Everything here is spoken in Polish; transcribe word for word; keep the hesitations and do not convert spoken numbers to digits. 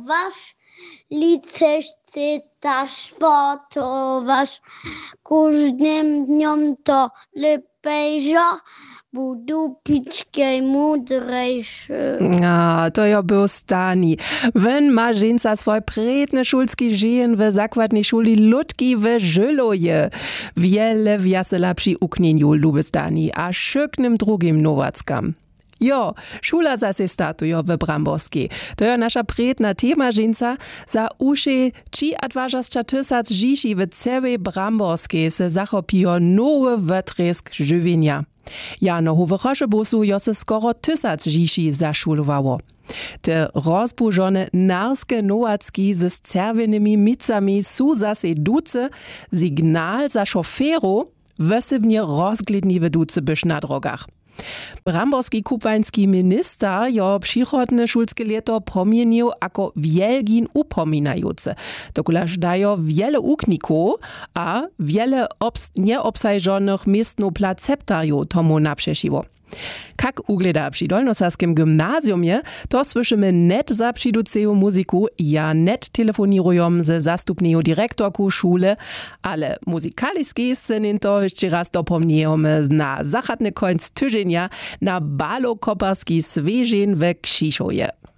sportować, lice chce sportować. Każdym dniom to lepiej, że budu piczkej mudrejszy. A, to jo był stani. Wenn ma żenca swoj predne szulski žien w zakładnej szuli Ludki w Żyloje. Wiele wiasela przy uknieniu lubi stani, a szyknym drugim nowackam. Jo, szula zase statujo w Bramborskiej. To je nasza predna tema żenca za uszy či advažasća tysac žiši w całej Bramborskiej se zachopijo nowy wytrysk żywienia. Jano Hoverosze bosu jo se skoro tysac žiši zašulowało. Te rozburzone narskie nowacki ze czerwionymi micami su zase duce signal za šoferu wysybnie rozglidniwe duce byś na drogach. Bramborski kupański minister jo przychodne szulskie leto pomienił jako wielgin upominajuce. Dokulaż dajo wiele ukników, a wiele obs- nieobsajżonych miestno placeptarju tomu naprzesiło. Kak ugleda przy Dolnosaskim gimnazjumie, to słyszymy net za przyduceju muzyku, ja net telefonirujom ze zastupneju dyrektorku szule, ale muzykaliski synin to jeszcze raz dopomniejemy na zachodny końc tydzienia na balo koparski Svežin w Kšišoje.